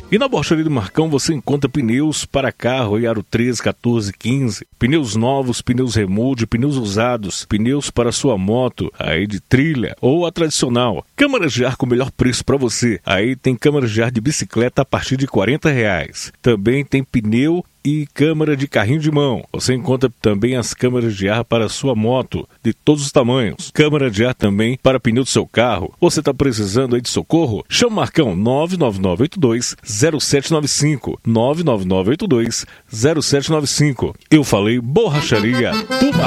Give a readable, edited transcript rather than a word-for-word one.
E na Borracharia do Marcão você encontra pneus para carro e aro 13, 14, 15, pneus novos, pneus remold, pneus usados, pneus para sua moto, aí de trilha ou a tradicional. Câmaras de ar com o melhor preço para você. Aí tem câmaras de ar de bicicleta a partir de R$40. Também tem pneu e câmara de carrinho de mão. Você encontra também as câmaras de ar para sua moto, de todos os tamanhos. Câmara de ar também para pneu do seu carro. Você está precisando aí de socorro? Chama o Marcão 99982-0795. 99982-0795. Eu falei Borracharia do Marcão.